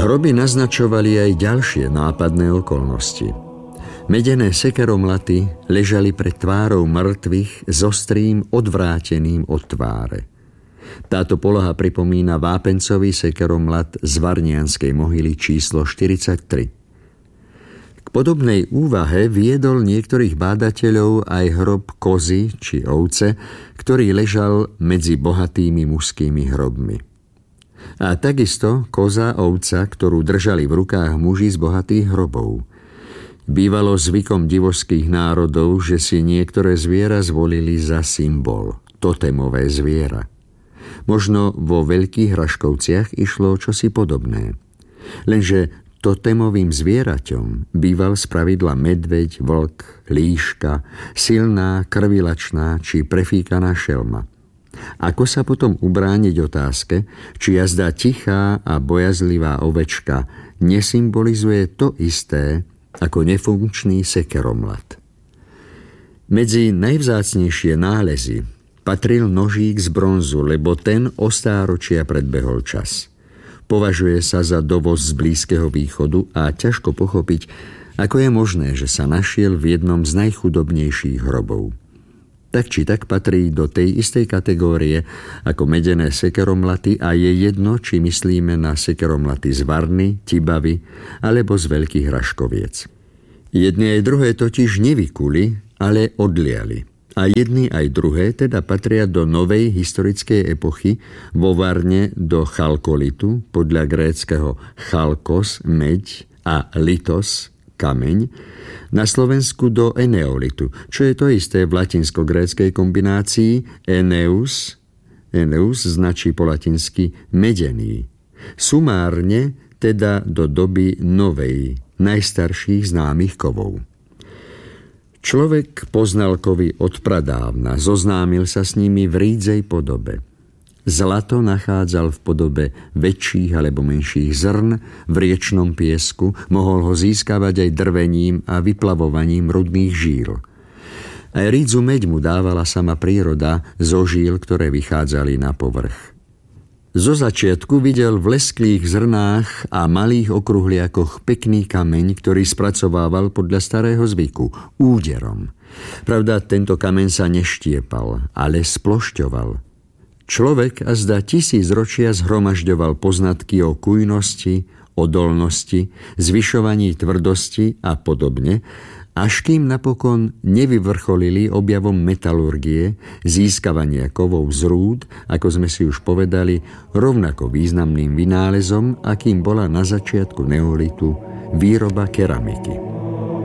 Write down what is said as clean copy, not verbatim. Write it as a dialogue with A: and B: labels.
A: Hroby naznačovali aj ďalšie nápadné okolnosti. Medené sekeromlaty ležali pred tvárou mŕtvych s ostrým odvráteným od tváre. Táto poloha pripomína vápencový sekeromlat z Varnianskej mohyly číslo 43. K podobnej úvahe viedol niektorých bádateľov aj hrob kozy či ovce, ktorý ležal medzi bohatými mužskými hrobmi. A takisto koza, ovca, ktorú držali v rukách muži z bohatých hrobov. Bývalo zvykom divovských národov, že si niektoré zviera zvolili za symbol, totémové zviera. Možno vo Veľkých Hraškovciach išlo čosi podobné. Lenže totémovým zvieraťom býval spravidla medveď, vlk, líška, silná, krvilačná či prefíkaná šelma. Ako sa potom ubrániť otázke, či jazda tichá a bojazlivá ovečka nesymbolizuje to isté ako nefunkčný sekeromlat? Medzi najvzácnejšie nálezy patril nožík z bronzu, lebo ten o stáročia predbehol čas. Považuje sa za dovoz z Blízkeho východu a ťažko pochopiť, ako je možné, že sa našiel v jednom z najchudobnejších hrobov. Tak či tak patrí do tej istej kategórie ako medené sekeromlaty a je jedno, či myslíme na sekeromlaty z Varny, Tibavy alebo z Veľkých Hraškoviec. Jedné aj druhé totiž nevykuli, ale odliali. A jedny aj druhé teda patria do novej historickej epochy, vo Varne do chalkolitu, podľa gréckeho chalkos, meď, a litos, kameň, na Slovensku do eneolitu, čo je to isté v latinsko-gréckej kombinácii eneus. Eneus značí po latinsky medený. Sumárne teda do doby novej, najstarších známych kovov. Človek poznal kovy od pradávna, zoznámil sa s nimi v rídzej podobe. Zlato nachádzal v podobe väčších alebo menších zrn v riečnom piesku, mohol ho získavať aj drvením a vyplavovaním rudných žíl. Aj rídzu meď mu dávala sama príroda zo žíl, ktoré vychádzali na povrch. Zo začiatku videl v lesklých zrnách a malých okruhliakoch pekný kameň, ktorý spracovával podľa starého zvyku, úderom. Pravda, tento kameň sa neštiepal, ale splošťoval. Človek azda 1000 ročia zhromažďoval poznatky o kujnosti, odolnosti, zvyšovaní tvrdosti a podobne, až kým napokon nevyvrcholili objavom metalurgie, získavania kovov z rúd, ako sme si už povedali, rovnako významným vynálezom, akým bola na začiatku neolitu výroba keramiky.